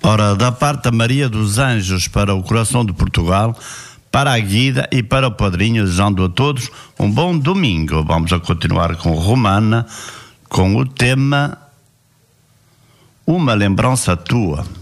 Ora, da parte da Maria dos Anjos para o Coração de Portugal, para a Guida e para o padrinho, desejando a todos um bom domingo. Vamos a continuar com Romana, com o tema Uma Lembrança Tua.